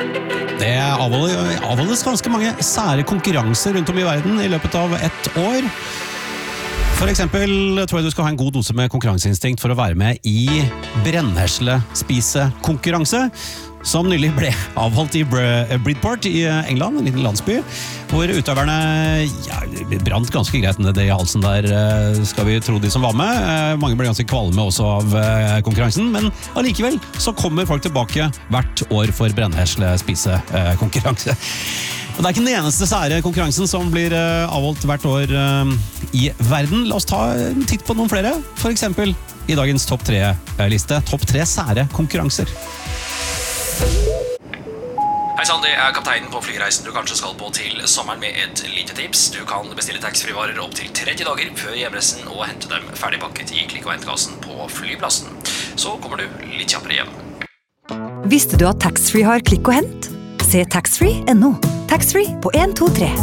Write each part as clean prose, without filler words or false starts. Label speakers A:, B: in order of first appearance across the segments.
A: Det avholdes ganske mange sære konkurranser rundt om i verden i løpet av ett år. For eksempel tror jeg du skal ha en god dose med konkurranseinstinkt for å være med i brennhesle-spise-konkurranse, som nylig ble avholdt i Bridport i England, en liten landsby, hvor utøverne brant ganske greit ned i halsen der, skal vi tro de som var med. Mange ble ganske kvalme også av konkurransen, men allikevel så kommer folk tilbake hvert år for brennhesle-spise-konkurranse. Og det ikke den eneste sære konkurransen som blir avholdt hvert år i verden. La oss ta en titt på noen flere, for eksempel i dagens topp 3-liste. Topp 3 sære konkurranser.
B: Hei sann, det kapteinen på flyreisen du kanskje skal på til sommeren med et lite tips. Du kan bestille taxfree-varer opp til 30 dager før hjemreisen og hente dem ferdigpakket i klikk- og hentkassen på flyplassen. Så kommer du litt kjappere hjem.
C: Visste du at taxfree har klikk og hent? Se taxfree.no. Taxfree på 1, 2, 3.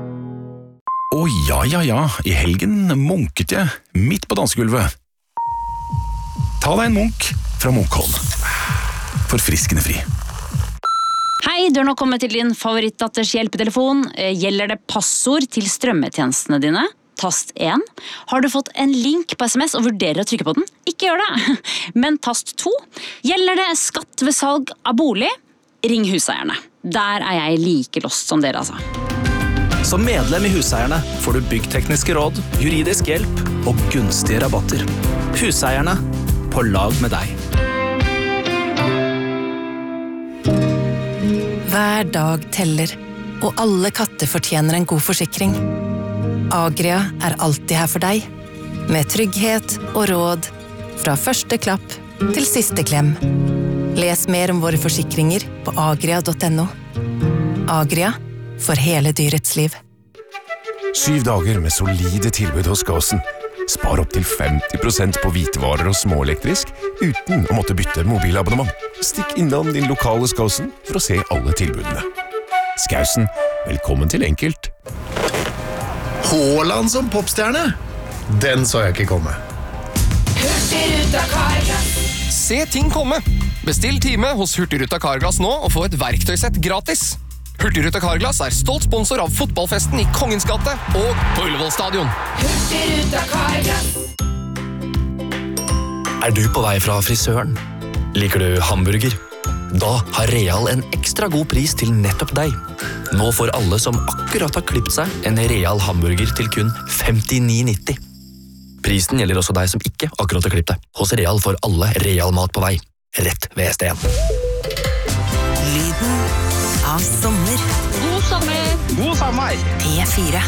D: Ja. I helgen munket jeg midt på dansegulvet. Ta deg en munk fra Munkholm. Forfriskende fri.
E: Hei, du har nå kommet til din favorittdatters hjelpetelefon. Gjelder det passord til strømmetjenestene dine? Tast 1. Har du fått en link på SMS og vurderer å trykke på den? Ikke gjør det. Men tast 2. Gjelder det skatt ved salg av bolig? Ring huseierne. Der jeg like lost som dere, altså.
F: Som medlem i Huseierne får du byggtekniske råd, juridisk hjelp og gunstige rabatter. Huseierne, på lag med deg.
G: Hver dag teller, og alle katter fortjener en god forsikring. Agria alltid her for deg, med trygghet og råd, fra første klapp til siste klem. Les mer om våre forsikringer på agria.no. Agria, for hele dyrets liv.
H: 7 dager med solide tilbud hos Gåsen. Spar opp til 50% på hvitevarer og småelektrisk, uten å måtte bytte mobilabonnement. Stikk innom din lokale Skåsen for å se alle tilbudene. Skausen, velkommen til enkelt.
I: Haaland som popstjerne? Den så jeg ikke komme.
J: Hurtigruta Carglass.
K: Se ting komme. Bestill time hos Hurtigruta Carglass nå og få et verktøysett gratis. Hurtigruta Carglass stolt sponsor av fotballfesten i Kongens gate og på Ullevål stadion.
J: Hurtigruta Carglass.
F: Du på vei fra frisøren? Liker du hamburger? Da har Real en ekstra god pris til nettopp deg. Nå får alle som akkurat har klippet seg en Real hamburger til kun 59,90. Prisen gjelder også deg som ikke akkurat har klippet deg. Hos Real får alle Real mat på vei. Rett ved ST1.
G: Lyden av sommer.
J: God sommer.
G: P4.